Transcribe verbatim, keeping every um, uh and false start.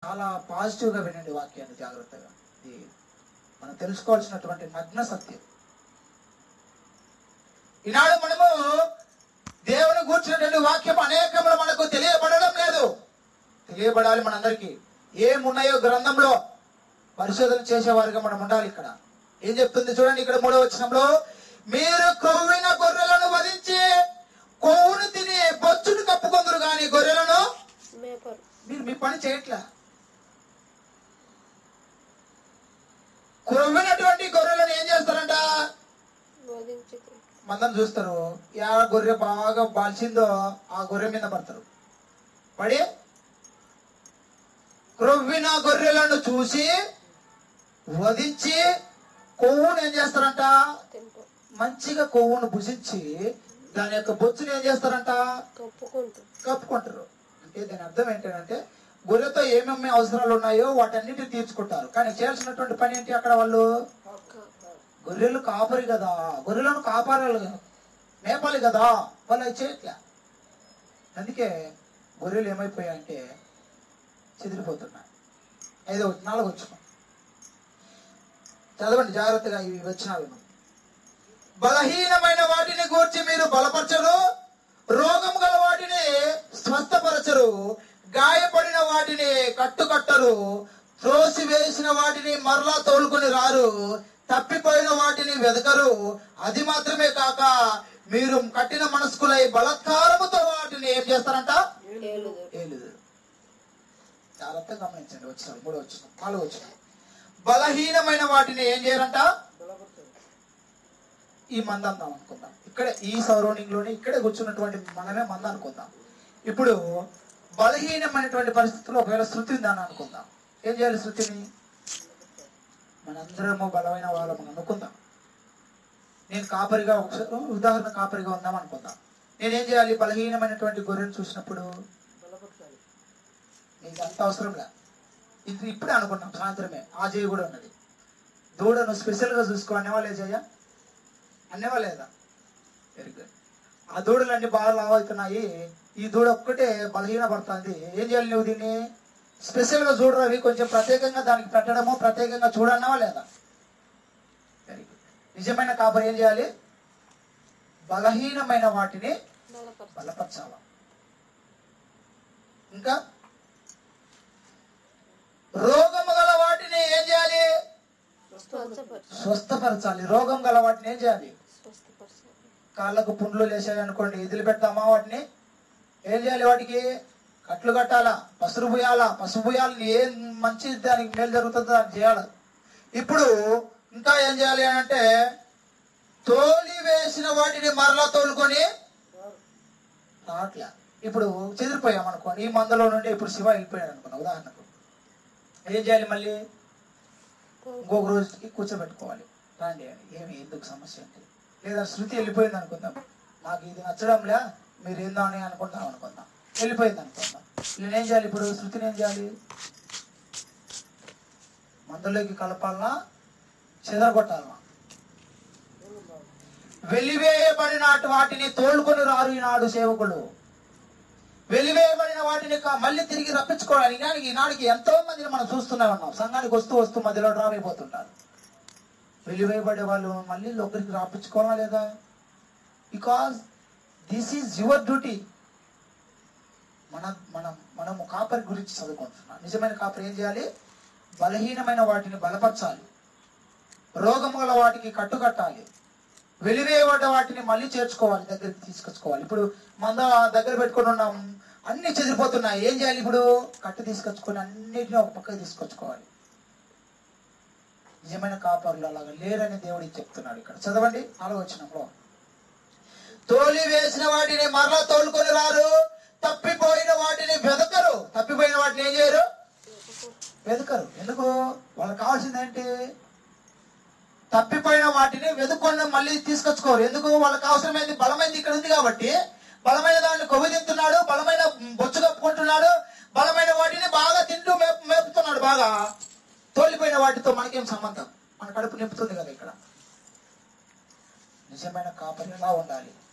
చాలా పాజిటివ్గా వినండి వాక్యాన్ని జాగ్రత్తగా. ఇది మనం తెలుసుకోవాల్సినటువంటి నగ్న సత్యం. ఈనాడు మనము దేవుని కూర్చున్నటువంటి వాక్యం అనేకములు మనకు తెలియబడడం లేదు. తెలియబడాలి మనందరికీ. ఏమున్నాయో గ్రంథంలో పరిశోధన చేసేవారుగా మనం ఉండాలి. ఇక్కడ ఏం చెప్తుంది చూడండి. ఇక్కడ మూడో వచనంలో, మీరు కొవ్విన గొర్రెలను వధించి కొవ్వును తిని బొచ్చును కప్పుకొందురు గాని గొర్రెలను మీరు మీ పని చేయట్లా. కొవ్వినటువంటి గొర్రెలను ఏం చేస్తారంట? మందం చూస్తారు. యా గొర్రె బాగా బాల్చిందో ఆ గొర్రె మీద పడతారు. పడి క్రొవ్విన గొర్రెలను చూసి వధించి కొవ్వును ఏం చేస్తారంట? మంచిగా కొవ్వును భుజించి దాని యొక్క బొచ్చును ఏం చేస్తారంట? కప్పుకుంటారు. అంటే దాని అర్థం ఏంటంటే గొర్రెతో ఏమేమి అవసరాలు ఉన్నాయో వాటన్నిటిని తీర్చుకుంటారు. కానీ చేయాల్సినటువంటి పని ఏంటి? అక్కడ వాళ్ళు గొర్రెలు కాపరి కదా, గొర్రెలను కాపాడాలి, మేపాలి కదా, వాళ్ళు అవి చేయట్లే. అందుకే గొర్రెలు ఏమైపోయాయంటే చెదిరిపోతున్నాయి. ఐదో నాలుగు వచ్చిన చదవండి జాగ్రత్తగా. ఇవి వచ్చినావి. బలహీనమైన వాటిని గూర్చి మీరు బలపరచరు, రోగం గల వాటిని స్వస్థపరచరు, గాయపడిన వాటిని కట్టుకట్టరు, త్రోసి వేసిన వాటిని మరలా తోలుకొని రారు, తప్పిపోయిన వాటిని వెదకరు. అది మాత్రమే కాక మీరు కఠిన మనస్కులై బలత్కారముతో వాటిని ఏం చేస్తారంట? ఏలుదురు. జాగ్రత్తగా గమనించండి. వచ్చిన మూడో వచ్చిన నాలుగు వచ్చిన బలహీనమైన వాటిని ఏం చేయరంట? ఈ మంద అందాం అనుకుందాం. ఇక్కడే ఈ సరౌండింగ్ లోనే ఇక్కడే కూర్చున్నటువంటి మనమే మంద అనుకుందాం. ఇప్పుడు బలహీనమైనటువంటి పరిస్థితుల్లో ఒకవేళ శృతి ఉందని అనుకుందాం. ఏం చేయాలి? శృతిని మనందరము బలమైన వాళ్ళం అనుకుందాం. నేను కాపరిగా ఒకసారి ఉదాహరణ కాపరిగా ఉందాం అనుకుందాం. నేనేం చేయాలి? బలహీనమైనటువంటి గొర్రెను చూసినప్పుడు నీకు అంత అవసరంగా ఇది ఇప్పుడే అనుకున్నాం. సాయంత్రమే ఆ జయ కూడా ఉన్నది. దూడను స్పెషల్ గా చూసుకో అనేవాళ్ళే జయ అనేవాళ్ళేదా? Very good. ఆ దూడలు అన్ని బాగా లావ్ అవుతున్నాయి. ఈ దూడ ఒక్కటే బలహీన పడుతుంది. ఏం చేయాలి? నువ్వు దీన్ని స్పెషల్ గా చూడరు. అవి కొంచెం ప్రత్యేకంగా దానికి పెట్టడము, ప్రత్యేకంగా చూడన్నావా లేదా? Very good. నిజమైన కాపరి ఏం చేయాలి? బలహీనమైన వాటిని బలపరచాల. ఇంకా రోగము గల వాటిని ఏం చేయాలి? స్వస్థపరచాలి. రోగం గల వాటిని ఏం చేయాలి? కాళ్ళకు పుండ్లు లేసాయి అనుకోండి, ఎదులు పెడతామా? వాటిని ఏం చేయాలి? వాటికి కట్లు కట్టాలా, పసురు పోయాలా, పసుపు పోయాలని ఏం మంచి దానికి మేలు జరుగుతుందో దాన్ని చేయాలి. ఇప్పుడు ఇంకా ఏం చేయాలి అని అంటే తోలి వేసిన వాటిని మరలా తోలుకొని రావట్లే. ఇప్పుడు చెదిరిపోయాం అనుకోండి. ఈ మందలో నుండి ఇప్పుడు శివ వెళ్ళిపోయాడు అనుకున్నా ఉదాహరణకు. ఏం చేయాలి? మళ్ళీ ఇంకొక రోజుకి కూర్చోబెట్టుకోవాలి. రాండి అని. ఏమి ఎందుకు సమస్య అంటే, లేదా శృతి వెళ్ళిపోయింది అనుకుందాం. నాకు ఇది నచ్చడంలే, మీరు ఏందో అని అనుకుంటాం అనుకుందాం. వెళ్ళిపోయింది అనుకుందాం. నేనేం చేయాలి? ఇప్పుడు శృతిని ఏం చేయాలి? మందులోకి కలపాలనా, చెదరగొట్టాలనా? వెలివేయబడిన వాటిని తోలుకొని రారు ఈనాడు సేవకులు. వెలివేయబడిన వాటిని మళ్ళీ తిరిగి రప్పించుకోవడానికి ఈనాడికి ఈనాడికి ఎంతో మందిని మనం చూస్తూనే ఉన్నాం. సంఘానికి వస్తూ వస్తూ మధ్యలో డ్రాప్ అయిపోతుంటారు. వెలివేయబడే వాళ్ళు మళ్ళీ లోపలికి రాపించుకోవాలా లేదా? Because this is your duty. మన మనం మనము కాపరి గురించి చదువుకుంటున్నాం. నిజమైన కాపరి ఏం చేయాలి? బలహీనమైన వాటిని బలపరచాలి, రోగము గల వాటికి కట్టుకట్టాలి, వెలివేయబడ్డ వాటిని మళ్ళీ చేర్చుకోవాలి, దగ్గరికి తీసుకొచ్చుకోవాలి. ఇప్పుడు మంద దగ్గర పెట్టుకుని ఉన్నాం, అన్ని చెదిరిపోతున్నాయి. ఏం చేయాలి? ఇప్పుడు కట్టు తీసుకొచ్చుకొని అన్నిటిని ఒక పక్కకి తీసుకొచ్చుకోవాలి. నిజమైన కాపరులు అలాగా లేరని దేవుడికి చెప్తున్నాడు. ఇక్కడ చదవండి నాలుగో వచనంలో, తోలి వేసిన వాటిని మరలా తోలుకొని రారు, తప్పిపోయిన వాటిని వెదకరు. తప్పిపోయిన వాటిని ఏం చేయరు? వెదకరు. ఎందుకు? వాళ్ళకి కావాల్సింది ఏంటి? తప్పిపోయిన వాటిని వెతుక్కొని మళ్ళీ తీసుకొచ్చుకోరు. ఎందుకు? వాళ్ళకి అవసరమైంది బలమైంది ఇక్కడ ఉంది కాబట్టి, బలమైన దాన్ని కొవ్వు తింటున్నాడు, బలమైన బొచ్చు కప్పుకుంటున్నాడు, బలమైన వాటిని బాగా తింటూ మేపు మేపుతున్నాడు బాగా. తోలిపోయిన వాటితో మనకేం సంబంధం? మన కడుపు నింపుతుంది కదా. ఇక్కడ నిజమైన కాపరి ఎలా ఉండాలి?